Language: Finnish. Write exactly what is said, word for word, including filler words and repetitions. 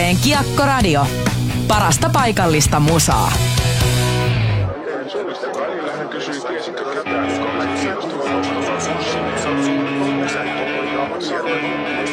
Tampereen Kiekko-radio. Parasta paikallista musaa. Suomesta välillä hän kysyi, tiesitkö ketään